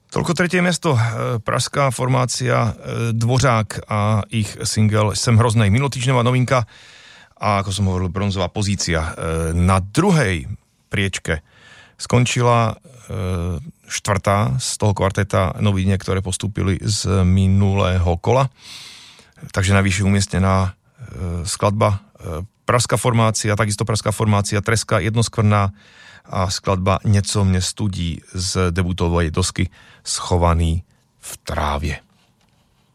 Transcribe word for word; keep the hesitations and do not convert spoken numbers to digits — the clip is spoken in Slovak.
Toľko tretie miesto, pražská formácia Dvořák a ich single Jsem hroznej, minulotýždňová novinka a ako som hovoril, bronzová pozícia. Na druhej priečke skončila štvrtá z toho kvarteta noviniek, ktoré postúpili z minulého kola. Takže najvyššie umiestnená skladba pražská formácia, takisto pražská formácia Treska Jednoskvrná a skladba Něco mne studí z debutovej dosky Schovaný v trávě.